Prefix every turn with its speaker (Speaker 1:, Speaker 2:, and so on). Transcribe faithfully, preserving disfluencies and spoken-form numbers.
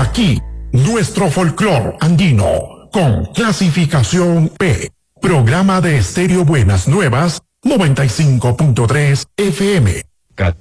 Speaker 1: aquí nuestro folclor andino con clasificación P. Programa de Estéreo Buenas Nuevas noventa y cinco punto tres F M.